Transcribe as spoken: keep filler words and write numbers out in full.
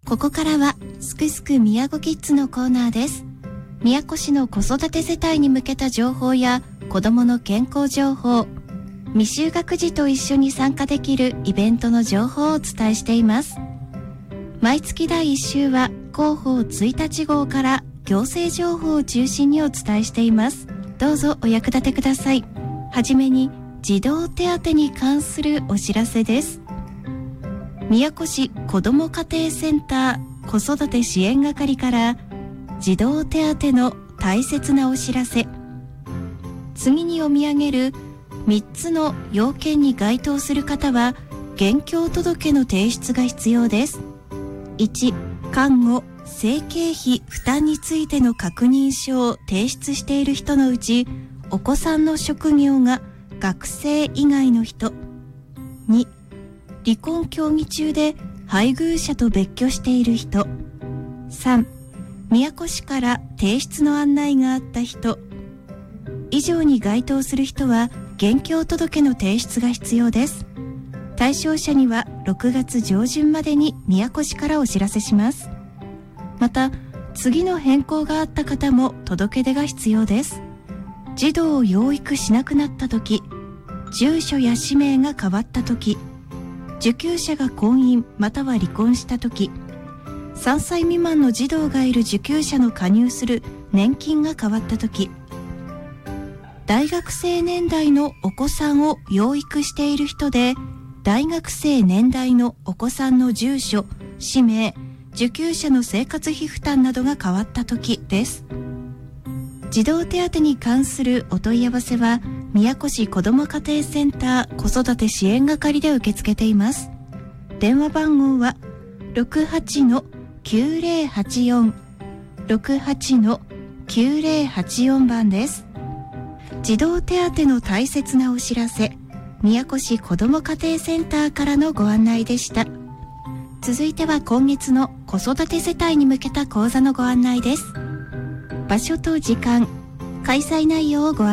ここからはすくすく宮古キッズのコーナーです。宮古市の子育て世帯に向けた情報や子どもの健康情報、未就学児と一緒に参加できるイベントの情報をお伝えしています。毎月だいいっ週は広報ついたち号から行政情報を中心にお伝えしています。どうぞお役立てください。はじめに児童手当に関するお知らせです。宮古市子ども家庭センター子育て支援係から児童手当の大切なお知らせ。次に読み上げるみっつの要件に該当する方は現況届の提出が必要です。いち、看護・生計費負担についての確認書を提出している人のうち、お子さんの職業が学生以外の人。に、離婚協議中で配偶者と別居している人。さん、宮古市から提出の案内があった人。以上に該当する人は現況届の提出が必要です。対象者にはろくがつ上旬までに宮古市からお知らせします。また、次の変更があった方も届け出が必要です。児童を養育しなくなったとき、住所や氏名が変わったとき、受給者が婚姻または離婚したとき、さんさい未満の児童がいる受給者の加入する年金が変わったとき、大学生年代のお子さんを養育している人で、大学生年代のお子さんの住所、氏名、受給者の生活費負担などが変わったときです。児童手当に関するお問い合わせは、宮古市子ども家庭センター子育て支援係で受け付けています。電話番号は ろくはちのきゅうぜろはちよん ろくはちのきゅうぜろはちよん 番です。児童手当の大切なお知らせ、宮古市子ども家庭センターからのご案内でした。続いては今月の子育て世帯に向けた講座のご案内です。場所と時間、開催内容をご案内